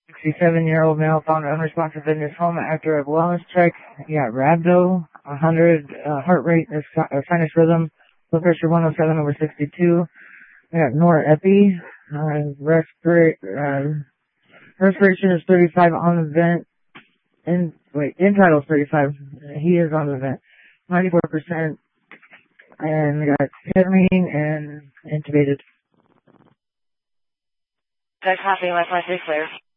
67-year-old male found unresponsive in his home after a wellness check. He got Rhabdo, 100, heart rate, sinus rhythm, blood pressure 107/62. I got Norepi, respiration is 35 on the vent. Intital is 35. He is on the vent. 94%. And we got ketamine and intubated. Good copy, 153 clear.